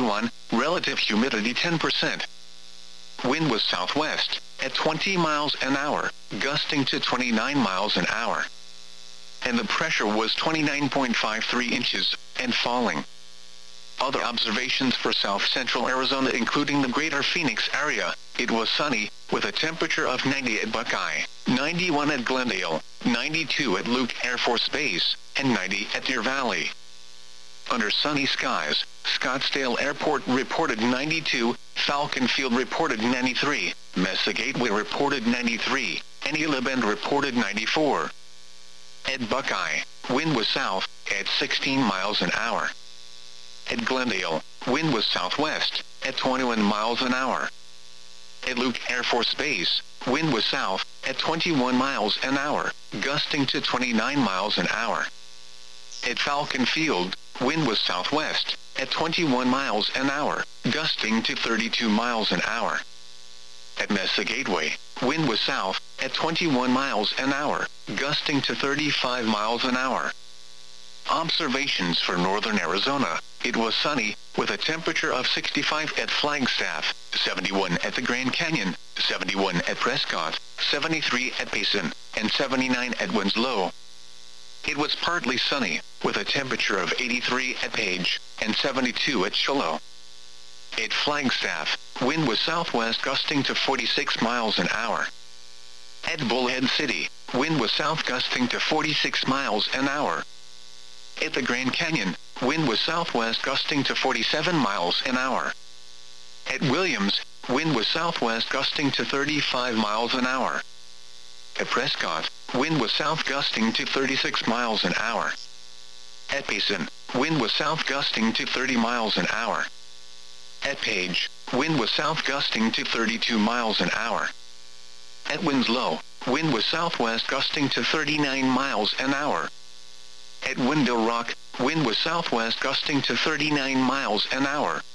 71, relative humidity 10%. Wind was southwest, at 20 miles an hour, gusting to 29 miles an hour. And the pressure was 29.53 inches, and falling. Other observations for south-central Arizona including the greater Phoenix area, it was sunny, with a temperature of 90 at Buckeye, 91 at Glendale, 92 at Luke Air Force Base, and 90 at Deer Valley. Under sunny skies, Scottsdale Airport reported 92, Falcon Field reported 93, Mesa Gateway reported 93, and Gila Bend reported 94. At Buckeye, wind was south, at 16 miles an hour. At Glendale, wind was southwest, at 21 miles an hour. At Luke Air Force Base, wind was south, at 21 miles an hour, gusting to 29 miles an hour. At Falcon Field, wind was southwest, at 21 miles an hour, gusting to 32 miles an hour. At Mesa Gateway, wind was south, at 21 miles an hour, gusting to 35 miles an hour. Observations for northern Arizona, it was sunny, with a temperature of 65 at Flagstaff, 71 at the Grand Canyon, 71 at Prescott, 73 at Payson, and 79 at Winslow. It was partly sunny, with a temperature of 83 at Page, and 72 at Shiloh. At Flagstaff, wind was southwest gusting to 46 miles an hour. At Bullhead City, wind was south gusting to 46 miles an hour. At the Grand Canyon, wind was southwest gusting to 47 miles an hour. At Williams, wind was southwest gusting to 35 miles an hour. At Prescott, wind was south gusting to 36 miles an hour. At Payson, wind was south gusting to 30 miles an hour. At Page, wind was south gusting to 32 miles an hour. At Winslow, wind was southwest gusting to 39 miles an hour. At Window Rock, wind was southwest gusting to 39 miles an hour.